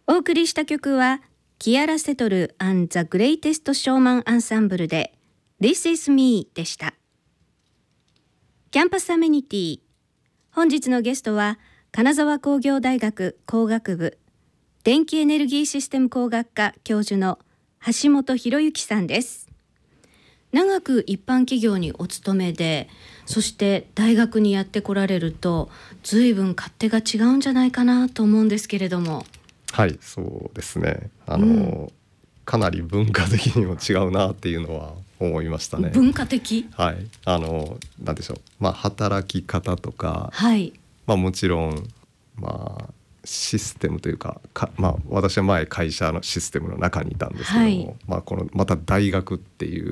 お送りした曲はキアラ・セトル and the Greatest Showman Ensemble で This is Me でした。キャンパスアメニティ、本日のゲストは金沢工業大学工学部電気エネルギーシステム工学科教授の橋本博之さんです。長く一般企業にお勤めで、そして大学にやってこられると随分勝手が違うんじゃないかなと思うんですけれども。 はい、そうですね。かなり文化的にも違うなっていうのは思いましたね。 文化的？ はい、なんでしょう、働き方とか、 はい、 もちろん、システムというか、私は前会社のシステムの中にいたんですけども、はい、このまた大学っていう、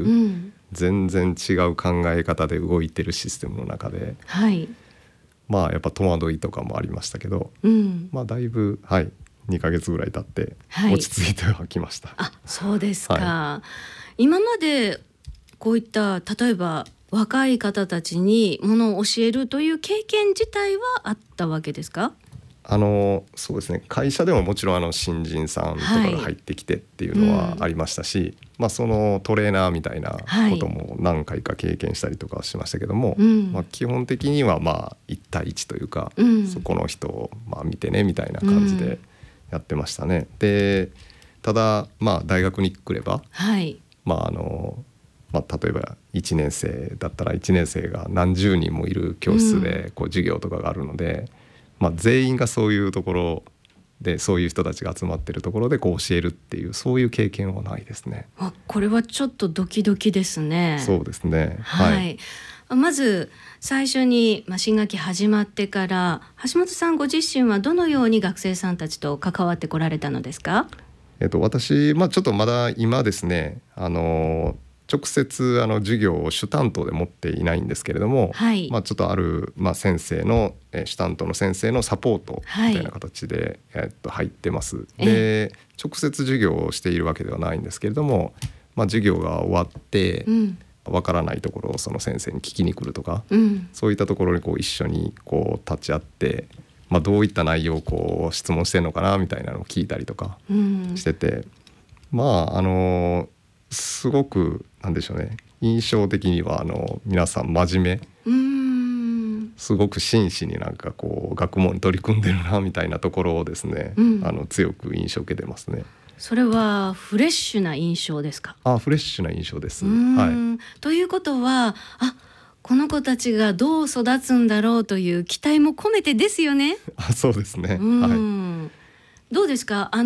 全然違う考え方で動いてるシステムの中で、 はい、 やっぱ戸惑いとかもありましたけど、だいぶ、2ヶ月ぐらい経って落ち着いてはきました。 あ、そうですか。今までこういった例えば若い方たちにものを教えるという経験自体はあったわけですか？ そうですね、会社でももちろん新人さんとかが入ってきてっていうのはありましたし、そのトレーナーみたいなことも何回か経験したりとかしましたけども、基本的には1対1というか、そこの人を見てねみたいな感じでやってましたね。でただ大学に来れば、例えば1年生だったら1年生が何十人もいる教室で授業とかがあるので、全員がそういうところでそういう人たちが集まってるところで教えるっていう、そういう経験はないですね。 これはちょっとドキドキですね。 そうですね、 まず最初に新学期始まってから橋本さんご自身はどのように学生さんたちと関わってこられたのですか？ 私、ちょっとまだ今ですね、直接授業を主担当で持っていないんですけれども、ちょっとある、先生の、主担当の先生のサポートみたいな形で、入ってます。で直接授業をしているわけではないんですけれども、授業が終わって、わからないところをその先生に聞きに来るとか、そういったところに一緒に立ち会って、どういった内容を質問してるのかなみたいなのを聞いたりとかしてて、すごくなんでしょうね、印象的には皆さん真面目、すごく真摯に学問に取り組んでるなみたいなところをですね、強く印象を受けてますね。 それはフレッシュな印象ですか？ フレッシュな印象です。 ということはこの子たちがどう育つんだろうという期待も込めてですよね。 そうですね。 どうですか？